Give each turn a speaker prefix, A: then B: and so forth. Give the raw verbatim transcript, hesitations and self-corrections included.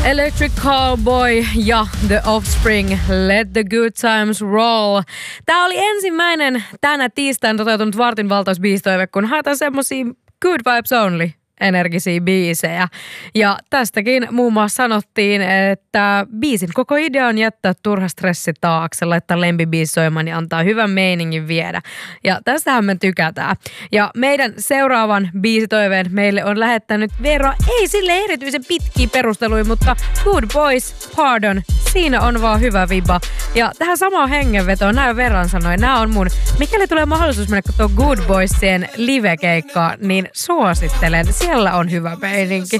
A: Electric Cowboy ja The Offspring, Let the Good Times Roll. Tämä oli ensimmäinen tänä tiistaina toteutunut vartinvaltausbiistoive, kun haetaan semmosia good vibes only energisiä biisejä. Ja tästäkin muun muassa sanottiin, että biisin koko idea on jättää turha stressi taakse, laittaa lempibiisi soimaan ja antaa hyvän meiningin viedä. Ja tästähän me tykätään. Ja meidän seuraavan biisitoiveen meille on lähettänyt Veera, ei sille erityisen pitkiä perusteluja, mutta Good Boys, Pardon, siinä on vaan hyvä viba. Ja tähän samaan hengenvetoon, näin Veeran sanoi, nämä on mun, mikäli tulee mahdollisuus mennä katsomaan Good Boysien livekeikkaa, niin suosittelen. Siellä on hyvä meininki.